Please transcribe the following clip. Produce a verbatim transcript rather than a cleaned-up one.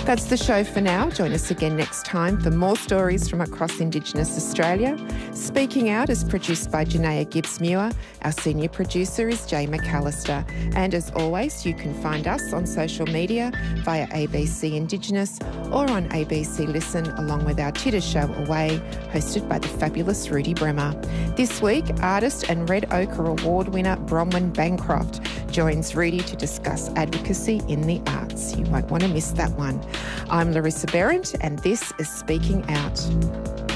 That's the show for now. Join us again next time for more stories from across Indigenous Australia. Speaking Out is produced by Janaea Gibbs-Muir. Our senior producer is Jay McAllister. And as always, you can find us on social media via A B C Indigenous or on A B C Listen, along with our Titter show Away, hosted by the fabulous Rudy Bremer. This week, artist and Red Ochre Award winner Bronwyn Bancroft joins Rudy to discuss advocacy in the arts. You won't want to miss that one. I'm Larissa Behrendt, and this is Speaking Out.